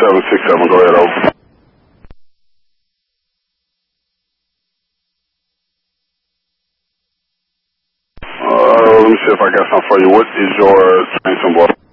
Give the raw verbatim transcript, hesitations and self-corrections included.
seven six seven, go ahead, over. Uh, let me see if I got something for you. What is your train symbol?